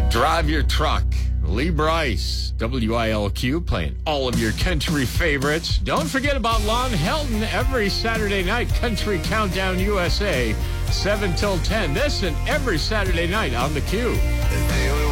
Drive your truck. Lee Bryce, WILQ, playing all of your country favorites. Don't forget about Lon Helton every Saturday night. Country Countdown USA, 7 till 10. This and every Saturday night on the Q.